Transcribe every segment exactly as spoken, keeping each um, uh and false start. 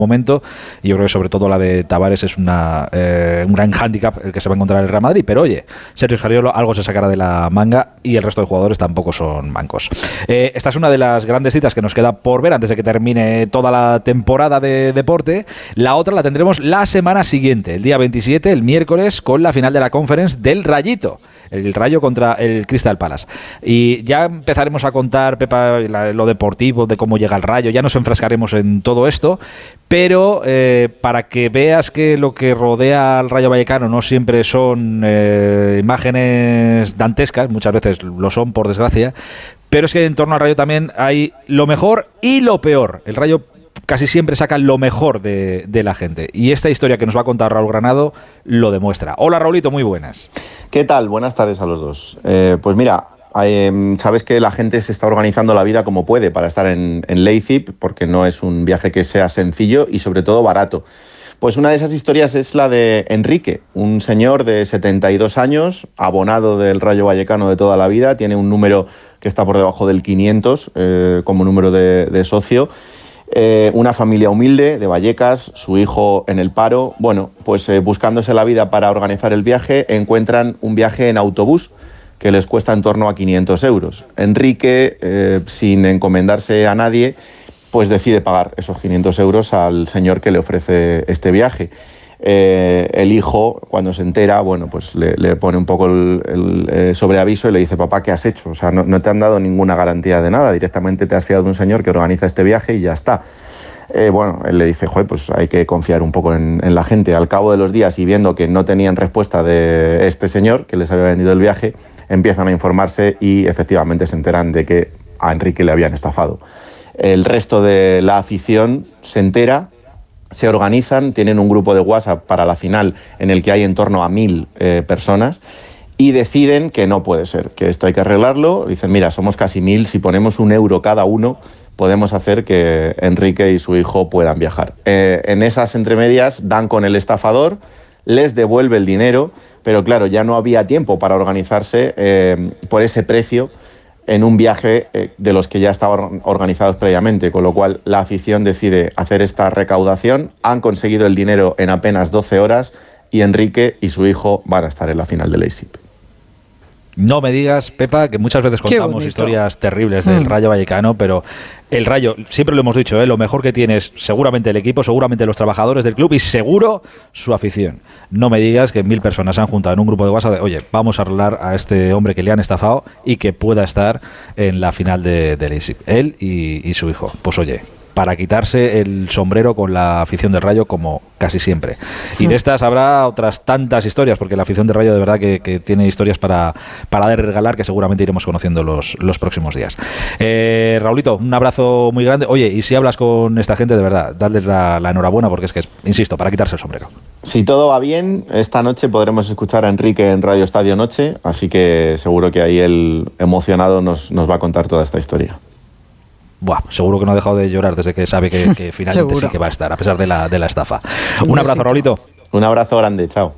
momento, y yo creo que sobre todo la de Tavares es una eh, un gran hándicap el que se va a encontrar el Real Madrid, pero oye, Sergio Scariolo algo se sacará de la manga y el resto de jugadores tampoco son mancos. Eh, esta es una de las grandes citas que nos queda por ver antes de que termine toda la temporada de deporte. La otra la tendremos la semana siguiente, el día veintisiete, el miércoles, con la final de la Conference del Rayito, el Rayo contra el Crystal Palace. Y ya empezaremos a contar, Pepa, la, lo deportivo, de cómo llega el Rayo, ya nos enfrascaremos en todo esto, pero eh, para que veas que lo que rodea al Rayo Vallecano no siempre son eh, imágenes dantescas, muchas veces lo son, por desgracia, pero es que en torno al Rayo también hay lo mejor y lo peor. El Rayo casi siempre saca lo mejor de, de la gente, y esta historia que nos va a contar Raúl Granado lo demuestra. Hola, Raulito, muy buenas. ¿Qué tal? Buenas tardes a los dos. Eh, pues mira, eh, sabes que la gente se está organizando la vida como puede para estar en, en Leipzig, porque no es un viaje que sea sencillo y sobre todo barato. Pues una de esas historias es la de Enrique, un señor de setenta y dos años, abonado del Rayo Vallecano de toda la vida, tiene un número que está por debajo del quinientos eh, como número de, de socio. Eh, una familia humilde de Vallecas, su hijo en el paro. Bueno, pues eh, buscándose la vida para organizar el viaje, encuentran un viaje en autobús que les cuesta en torno a quinientos euros. Enrique, eh, sin encomendarse a nadie, pues decide pagar esos quinientos euros al señor que le ofrece este viaje. Eh, el hijo, cuando se entera, bueno, pues le, le pone un poco el, el eh, sobreaviso y le dice: papá, ¿qué has hecho? O sea, no, no te han dado ninguna garantía de nada, directamente te has fiado de un señor que organiza este viaje y ya está. Eh, bueno, él le dice: joder, pues hay que confiar un poco en, en la gente. Al cabo de los días, y viendo que no tenían respuesta de este señor que les había vendido el viaje, empiezan a informarse y efectivamente se enteran de que a Enrique le habían estafado. El resto de la afición se entera, se organizan, tienen un grupo de WhatsApp para la final en el que hay en torno a mil eh, personas y deciden que no puede ser, que esto hay que arreglarlo. Dicen: mira, somos casi mil, si ponemos un euro cada uno podemos hacer que Enrique y su hijo puedan viajar. Eh, en esas entremedias dan con el estafador, les devuelve el dinero, pero claro, ya no había tiempo para organizarse eh, por ese precio en un viaje eh, de los que ya estaban organizados previamente, con lo cual la afición decide hacer esta recaudación. Han conseguido el dinero en apenas doce horas y Enrique y su hijo van a estar en la final de Leipzig. No me digas, Pepa, que muchas veces contamos historias terribles del Rayo Vallecano, pero el Rayo, siempre lo hemos dicho, ¿eh? Lo mejor que tiene es seguramente el equipo, seguramente los trabajadores del club y seguro su afición. No me digas que mil personas se han juntado en un grupo de WhatsApp de: oye, vamos a arreglar a este hombre que le han estafado y que pueda estar en la final de, de Leipzig, él y, y su hijo. Pues oye, para quitarse el sombrero con la afición del Rayo, como casi siempre. Y de estas habrá otras tantas historias, porque la afición del Rayo de verdad que, que tiene historias para, para dar y regalar, que seguramente iremos conociendo los, los próximos días. Eh, Raulito, un abrazo muy grande. Oye, y si hablas con esta gente, de verdad, dadles la, la enhorabuena, porque es que, es, insisto, para quitarse el sombrero. Si todo va bien, esta noche podremos escuchar a Enrique en Radio Estadio Noche, así que seguro que ahí el emocionado nos, nos va a contar toda esta historia. Buah, seguro que no ha dejado de llorar desde que sabe que, que finalmente sí que va a estar, a pesar de la, de la estafa. Un abrazo, Raulito. Un abrazo grande, chao.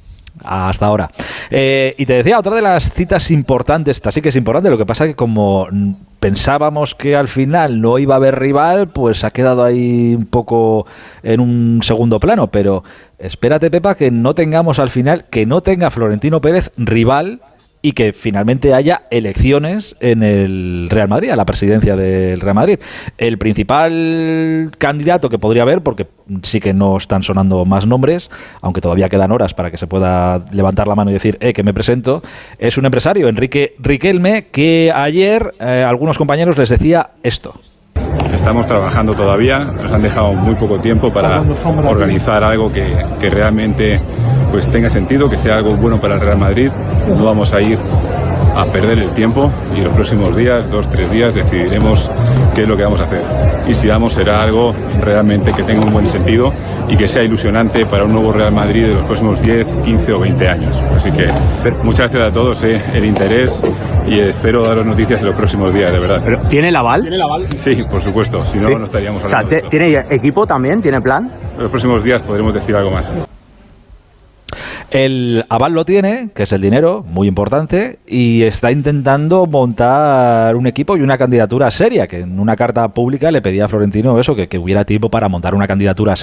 Hasta ahora. Eh, y te decía, otra de las citas importantes, esta sí que es importante, lo que pasa que como pensábamos que al final no iba a haber rival, pues ha quedado ahí un poco en un segundo plano, pero espérate, Pepa, que no tengamos al final, que no tenga Florentino Pérez rival y que finalmente haya elecciones en el Real Madrid, a la presidencia del Real Madrid. El principal candidato que podría haber, porque sí que no están sonando más nombres, aunque todavía quedan horas para que se pueda levantar la mano y decir, eh, que me presento, es un empresario, Enrique Riquelme, que ayer eh, algunos compañeros les decía esto. Estamos trabajando todavía, nos han dejado muy poco tiempo para organizar algo que, que realmente pues tenga sentido, que sea algo bueno para el Real Madrid. No vamos a ir a perder el tiempo y los próximos días, dos, tres días, decidiremos qué es lo que vamos a hacer. Y si vamos, será algo realmente que tenga un buen sentido y que sea ilusionante para un nuevo Real Madrid de los próximos diez, quince o veinte años. Así que muchas gracias a todos, eh, el interés, y espero daros noticias en los próximos días, de verdad. ¿Pero tiene el aval? ¿Tiene el aval? Sí, por supuesto, si no, ¿sí? No estaríamos hablando. O sea, ¿tiene equipo también? ¿Tiene plan? En los próximos días podremos decir algo más. El aval lo tiene, que es el dinero, muy importante, y está intentando montar un equipo y una candidatura seria, que en una carta pública le pedía a Florentino eso, que, que hubiera tiempo para montar una candidatura